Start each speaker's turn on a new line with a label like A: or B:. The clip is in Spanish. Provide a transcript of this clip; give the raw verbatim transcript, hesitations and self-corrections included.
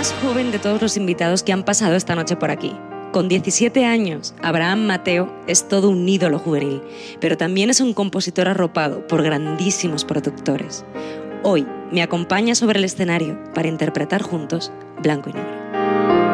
A: más joven de todos los invitados que han pasado esta noche por aquí. Con diecisiete años, Abraham Mateo es todo un ídolo juvenil, pero también es un compositor arropado por grandísimos productores. Hoy me acompaña sobre el escenario para interpretar juntos Blanco y Negro.